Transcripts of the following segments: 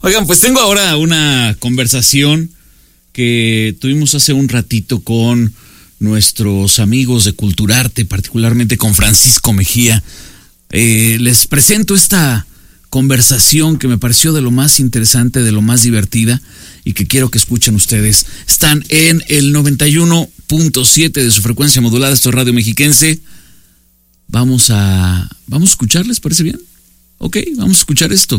Oigan, pues tengo ahora una conversación que tuvimos hace un ratito con nuestros amigos de Culturarte, particularmente con Francisco Mejía. Les presento esta conversación que me pareció de lo más interesante, de lo más divertida y que quiero que escuchen ustedes. Están en el 91.7 de su frecuencia modulada, esto es Radio Mexiquense. Vamos a escuchar, ¿les parece bien? Ok, vamos a escuchar esto.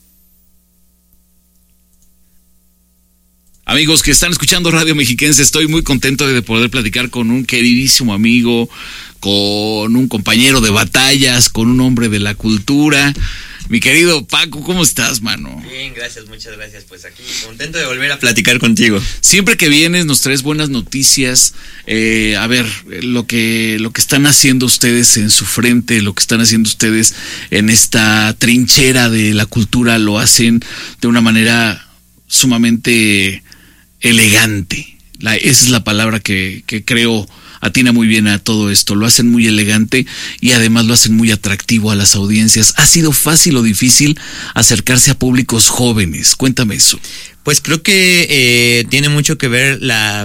Amigos que están escuchando Radio Mexiquense, estoy muy contento de poder platicar con un queridísimo amigo, con un compañero de batallas, con un hombre de la cultura. Mi querido Paco, ¿cómo estás, mano? Bien, gracias, muchas gracias. Pues aquí, contento de volver a platicar contigo. Siempre que vienes nos traes buenas noticias. A ver, lo que están haciendo ustedes en su frente, lo que están haciendo ustedes en esta trinchera de la cultura, lo hacen de una manera sumamente elegante. Esa es la palabra que creo atina muy bien a todo esto. Lo hacen muy elegante y además lo hacen muy atractivo a las audiencias. ¿Ha sido fácil o difícil acercarse a públicos jóvenes? Cuéntame eso. Pues creo que tiene mucho que ver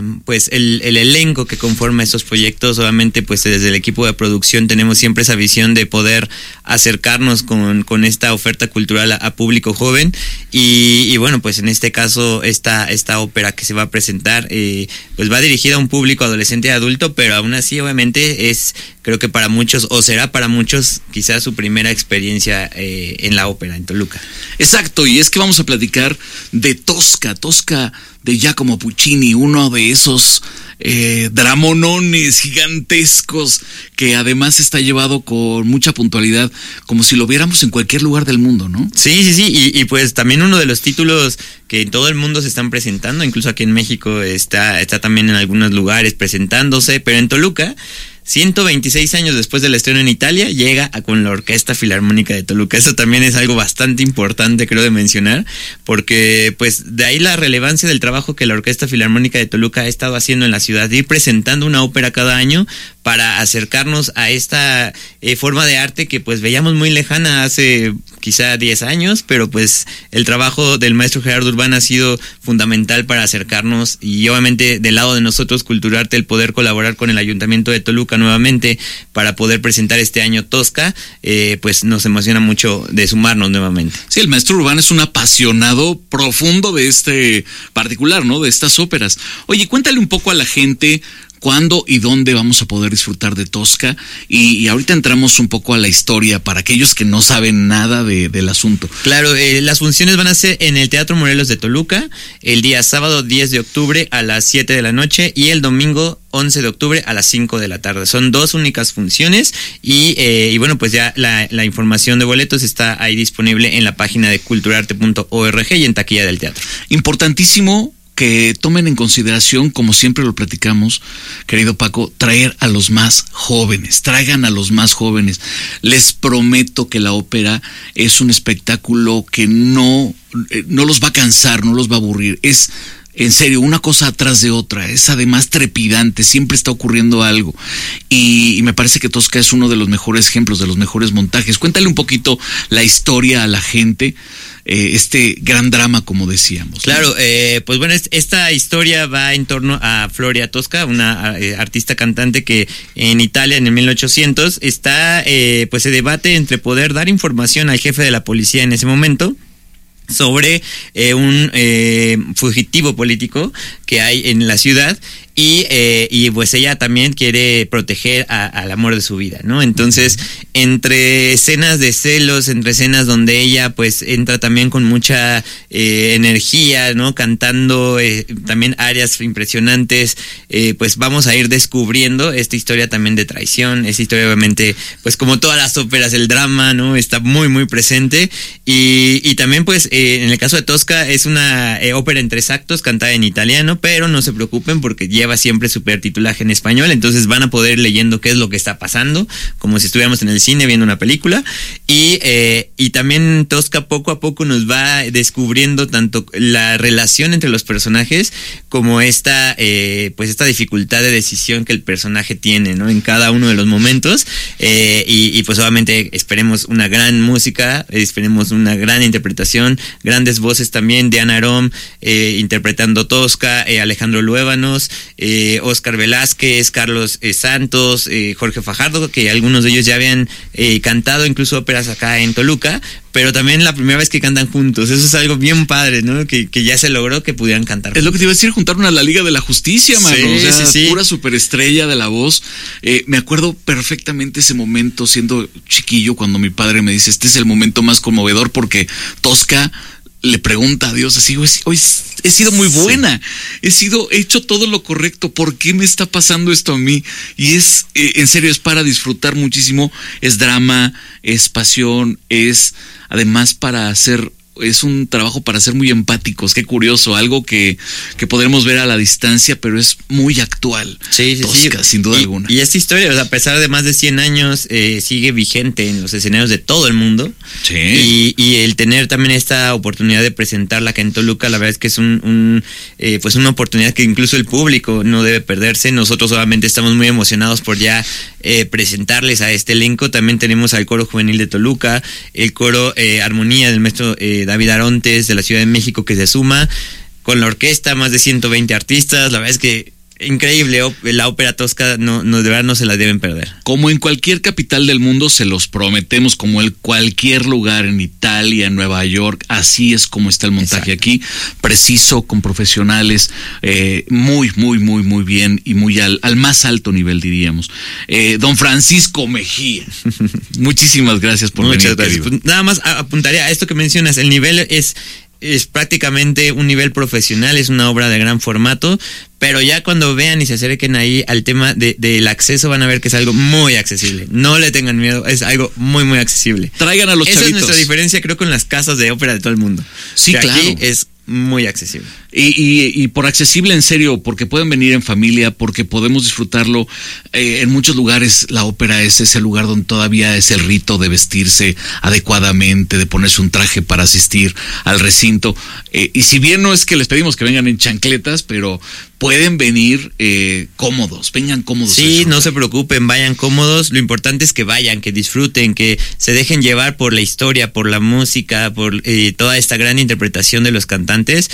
el elenco que conforma estos proyectos. Obviamente, pues desde el equipo de producción tenemos siempre esa visión de poder acercarnos con esta oferta cultural a público joven. Y bueno, pues en este caso esta ópera que se va a presentar pues va dirigida a un público adolescente y adulto, pero aún así obviamente creo que para muchos, o será para muchos, quizás su primera experiencia en la ópera en Toluca. Exacto, y es que vamos a platicar de Tosca de Giacomo Puccini, uno de esos dramonones gigantescos que además está llevado con mucha puntualidad, como si lo viéramos en cualquier lugar del mundo, ¿no? Sí, y pues también uno de los títulos que en todo el mundo se están presentando, incluso aquí en México está también en algunos lugares presentándose, pero en Toluca, 126 años después del estreno en Italia, llega con la Orquesta Filarmónica de Toluca. Eso también es algo bastante importante, creo, de mencionar, porque pues de ahí la relevancia del trabajo que la Orquesta Filarmónica de Toluca ha estado haciendo en la ciudad, de ir presentando una ópera cada año para acercarnos a esta forma de arte que pues veíamos muy lejana hace quizá 10 años, pero pues el trabajo del maestro Gerardo Urbán ha sido fundamental para acercarnos, y obviamente del lado de nosotros, Culturarte, el poder colaborar con el Ayuntamiento de Toluca nuevamente para poder presentar este año Tosca, pues nos emociona mucho de sumarnos nuevamente. Sí, el maestro Urbán es un apasionado profundo de este particular, ¿no? De estas óperas. Oye, cuéntale un poco a la gente cuándo y dónde vamos a poder disfrutar de Tosca, y ahorita entramos un poco a la historia para aquellos que no saben nada del asunto. Claro, las funciones van a ser en el Teatro Morelos de Toluca, el día sábado 10 de octubre a las 7 de la noche y el domingo 11 de octubre a las 5 de la tarde. Son 2 únicas funciones y bueno, pues ya la información de boletos está ahí disponible en la página de culturarte.org y en taquilla del teatro. Importantísimo que tomen en consideración, como siempre lo platicamos, querido Paco, traer a los más jóvenes, traigan a los más jóvenes. Les prometo que la ópera es un espectáculo que no los va a cansar, no los va a aburrir. Es, en serio, una cosa atrás de otra, es además trepidante, siempre está ocurriendo algo. Y me parece que Tosca es uno de los mejores ejemplos, de los mejores montajes. Cuéntale un poquito la historia a la gente, este gran drama, como decíamos, ¿no? Claro, pues bueno, esta historia va en torno a Floria Tosca, una artista cantante que en Italia en el 1800 pues se debate entre poder dar información al jefe de la policía en ese momento sobre un fugitivo político que hay en la ciudad, y pues ella también quiere proteger al amor de su vida, ¿no? Entonces, entre escenas de celos, entre escenas donde ella pues entra también con mucha energía, ¿no? Cantando también áreas impresionantes, pues vamos a ir descubriendo esta historia también de traición, esta historia obviamente, pues como todas las óperas, el drama, ¿no? Está muy muy presente, y también pues en el caso de Tosca es una ópera en 3 actos cantada en italiano pero no se preocupen porque lleva siempre supertitulaje en español, entonces van a poder ir leyendo qué es lo que está pasando, como si estuviéramos en el cine viendo una película. Y también Tosca poco a poco nos va descubriendo tanto la relación entre los personajes como esta dificultad de decisión que el personaje tiene, ¿no? En cada uno de los momentos. Y pues obviamente esperemos una gran música, esperemos una gran interpretación, grandes voces también de Ana Arom interpretando Tosca, Alejandro Luébanos, Óscar Velázquez, Carlos Santos, Jorge Fajardo, que algunos de ellos ya habían cantado incluso óperas acá en Toluca, pero también la primera vez que cantan juntos. Eso es algo bien padre, ¿no? Que ya se logró que pudieran cantar juntos. Es lo que te iba a decir, juntaron a la Liga de la Justicia, mano. Sí, o sea, sí. Pura superestrella de la voz. Me acuerdo perfectamente ese momento siendo chiquillo cuando mi padre me dice, este es el momento más conmovedor porque Tosca le pregunta a Dios así, hoy he sido muy buena, he hecho todo lo correcto, ¿por qué me está pasando esto a mí? Y es, en serio, es para disfrutar muchísimo, es drama, es pasión, es además es un trabajo para ser muy empáticos. Qué curioso, algo que podremos ver a la distancia, pero es muy actual. Sí, Tosca, sin duda alguna. Y esta historia, o sea, a pesar de más de 100 años, sigue vigente en los escenarios de todo el mundo. Sí. Y el tener también esta oportunidad de presentarla acá en Toluca, la verdad es que es una oportunidad que incluso el público no debe perderse. Nosotros obviamente estamos muy emocionados por ya presentarles a este elenco. También tenemos al Coro Juvenil de Toluca, el Coro Armonía del maestro David Arontes de la Ciudad de México, que se suma con la orquesta, más de 120 artistas. La verdad es que increíble, la ópera Tosca, de verdad no se la deben perder. Como en cualquier capital del mundo, se los prometemos, como en cualquier lugar en Italia, en Nueva York, así es como está el montaje. Exacto. Aquí, preciso, con profesionales, muy, muy, muy, muy bien y muy al más alto nivel, diríamos. Don Francisco Mejía, muchísimas gracias por venir. Muchas gracias. Pues, nada más apuntaría a esto que mencionas, el nivel es prácticamente un nivel profesional, es una obra de gran formato, pero ya cuando vean y se acerquen ahí al tema del acceso van a ver que es algo muy accesible. No le tengan miedo, es algo muy, muy accesible. Traigan a los chavitos. Esa es nuestra diferencia, creo, con las casas de ópera de todo el mundo. Sí, claro. Aquí es muy accesible. Y por accesible, en serio, porque pueden venir en familia, porque podemos disfrutarlo. En muchos lugares la ópera es ese lugar donde todavía es el rito de vestirse adecuadamente, de ponerse un traje para asistir al recinto. Y si bien no es que les pedimos que vengan en chancletas, pero pueden venir cómodos, vengan cómodos. Sí, no se preocupen, vayan cómodos. Lo importante es que vayan, que disfruten, que se dejen llevar por la historia, por la música, por toda esta gran interpretación de los cantantes.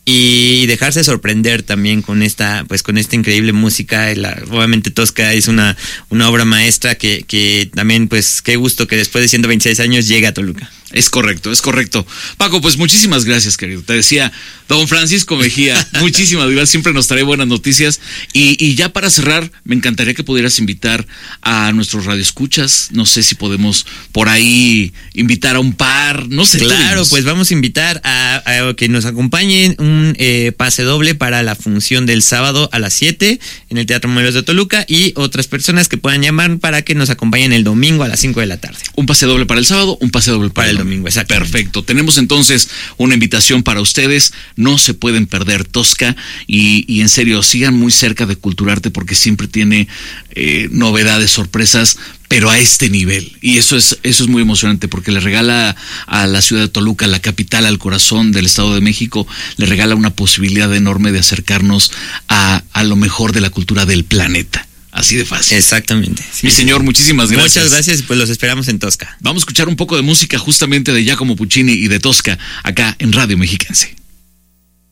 Y dejarse sorprender también con esta increíble música. Obviamente Tosca es una obra maestra que también, pues, qué gusto que después de 126 años llegue a Toluca. Es correcto. Paco, pues muchísimas gracias, querido. Te decía, don Francisco Mejía, muchísimas gracias, siempre nos trae buenas noticias. Y ya para cerrar, me encantaría que pudieras invitar a nuestros radioescuchas. No sé si podemos por ahí invitar a un par, no sé. Claro, pues vamos a invitar a que nos acompañen un pase doble para la función del sábado a las 7 en el Teatro Morelos de Toluca, y otras personas que puedan llamar para que nos acompañen el domingo a las 5 de la tarde. Un pase doble para el sábado, un pase doble para el domingo. Exacto. Perfecto. Tenemos entonces una invitación para ustedes. No se pueden perder Tosca y en serio, sigan muy cerca de Culturarte porque siempre tiene novedades, sorpresas, pero a este nivel. Y eso es muy emocionante porque le regala a la ciudad de Toluca, la capital, al corazón del Estado de México, le regala una posibilidad enorme de acercarnos a lo mejor de la cultura del planeta. Así de fácil. Exactamente. Sí, mi señor, muchísimas gracias. Muchas gracias, pues los esperamos en Tosca. Vamos a escuchar un poco de música justamente de Giacomo Puccini y de Tosca acá en Radio Mexiquense.